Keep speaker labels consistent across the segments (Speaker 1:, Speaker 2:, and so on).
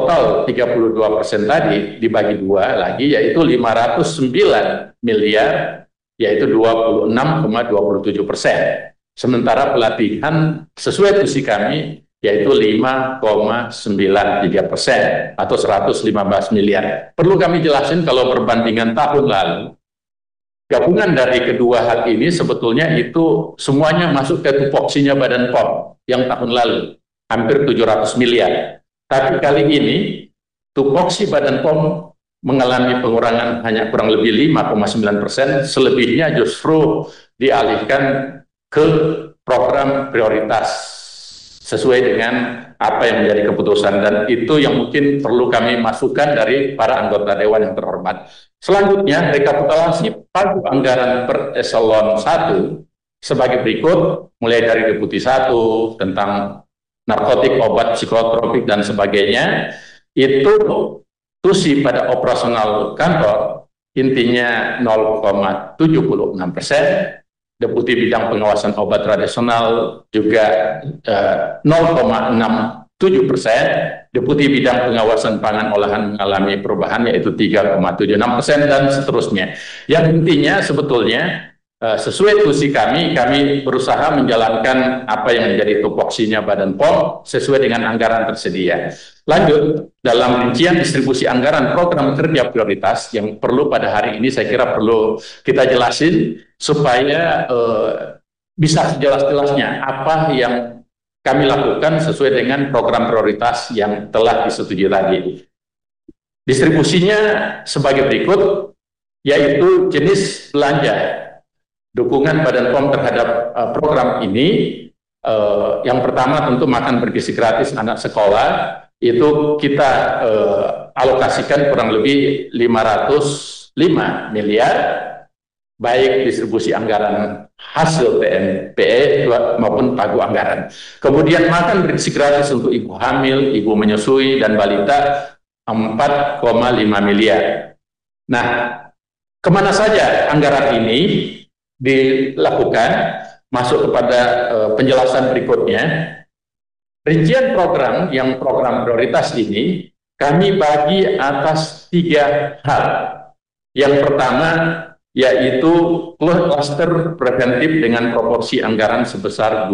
Speaker 1: total 32% tadi dibagi dua lagi, yaitu 509 miliar, yaitu 26,27%. Sementara pelatihan sesuai tusi kami yaitu 5,93% atau 115 miliar. Perlu kami jelasin kalau perbandingan tahun lalu, gabungan dari kedua hal ini sebetulnya itu semuanya masuk ke tupoksinya Badan POM yang tahun lalu, hampir 700 miliar. Tapi kali ini tupoksi Badan POM mengalami pengurangan hanya kurang lebih 5,9%, selebihnya justru dialihkan ke program prioritas sesuai dengan apa yang menjadi keputusan, dan itu yang mungkin perlu kami masukkan dari para anggota Dewan yang terhormat. Selanjutnya, rekapitulasi pagu anggaran per eselon 1 sebagai berikut, mulai dari Deputi 1 tentang narkotik, obat, psikotropik, dan sebagainya. Itu tusi pada operasional kantor intinya 0,76%, Deputi Bidang Pengawasan Obat Tradisional juga 0,67%, Deputi Bidang Pengawasan Pangan Olahan mengalami perubahan yaitu 3,76%, dan seterusnya. Yang intinya sebetulnya sesuai tusi kami berusaha menjalankan apa yang menjadi tupoksinya Badan POM sesuai dengan anggaran tersedia. Lanjut, dalam rincian distribusi anggaran program kerja prioritas yang perlu pada hari ini saya kira perlu kita jelasin supaya bisa sejelas-jelasnya apa yang kami lakukan sesuai dengan program prioritas yang telah disetujui tadi. Distribusinya sebagai berikut, yaitu jenis belanja dukungan Badan POM terhadap program ini. Yang pertama tentu makan bergizi gratis anak sekolah, itu kita alokasikan kurang lebih 505 miliar, baik distribusi anggaran hasil TNPE maupun pagu anggaran. Kemudian makan bergizi gratis untuk ibu hamil, ibu menyusui, dan balita 4,5 miliar. Nah, kemana saja anggaran ini dilakukan? Masuk kepada penjelasan berikutnya. Rincian program yang program prioritas ini kami bagi atas 3 hal. Yang pertama yaitu klaster preventif dengan proporsi anggaran sebesar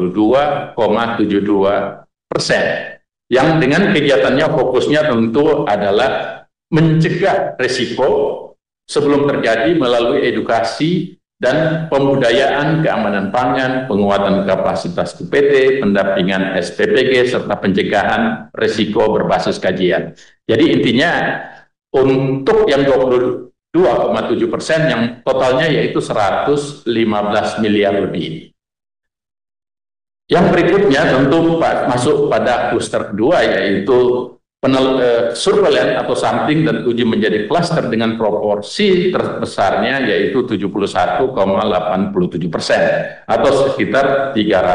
Speaker 1: 22,72%. Yang dengan kegiatannya fokusnya tentu adalah mencegah risiko sebelum terjadi melalui edukasi dan pembudayaan keamanan pangan, penguatan kapasitas UPT, pendampingan SPPG, serta pencegahan risiko berbasis kajian. Jadi intinya untuk yang 22,7% yang totalnya yaitu 115 miliar lebih. Yang berikutnya tentu masuk pada kluster kedua, yaitu surveillance atau sampling dan uji menjadi klaster dengan proporsi terbesarnya yaitu 71,87% atau sekitar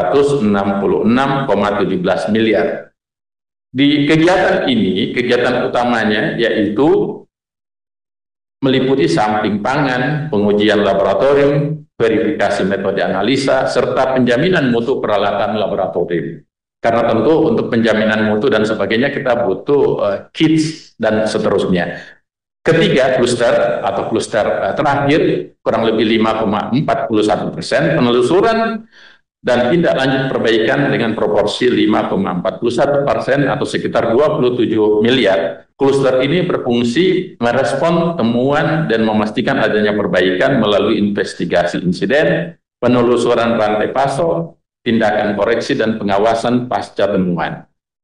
Speaker 1: 366,17 miliar. Di kegiatan ini, kegiatan utamanya yaitu meliputi sampling pangan, pengujian laboratorium, verifikasi metode analisa, serta penjaminan mutu peralatan laboratorium. Karena tentu untuk penjaminan mutu dan sebagainya kita butuh kits dan seterusnya. Ketiga kluster atau kluster terakhir kurang lebih 5,41%, penelusuran dan tindak lanjut perbaikan dengan proporsi 5,41% atau sekitar 27 miliar. Kluster ini berfungsi merespon temuan dan memastikan adanya perbaikan melalui investigasi insiden, penelusuran rantai pasok, tindakan koreksi dan pengawasan pasca temuan.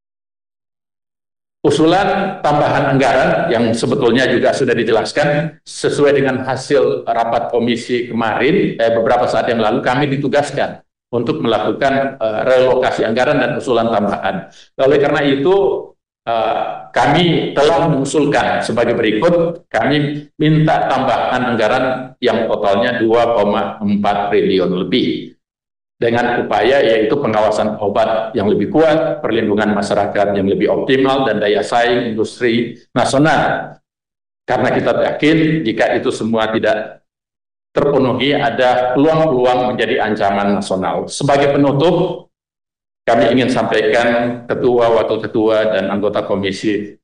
Speaker 1: Usulan tambahan anggaran yang sebetulnya juga sudah dijelaskan sesuai dengan hasil rapat komisi kemarin, beberapa saat yang lalu kami ditugaskan untuk melakukan relokasi anggaran dan usulan tambahan. Oleh karena itu kami telah mengusulkan sebagai berikut, kami minta tambahan anggaran yang totalnya 2,4 triliun lebih. Dengan upaya yaitu pengawasan obat yang lebih kuat, perlindungan masyarakat yang lebih optimal, dan daya saing industri nasional. Karena kita yakin jika itu semua tidak terpenuhi, ada peluang-peluang menjadi ancaman nasional. Sebagai penutup, kami ingin sampaikan Ketua, Wakil Ketua, dan anggota Komisi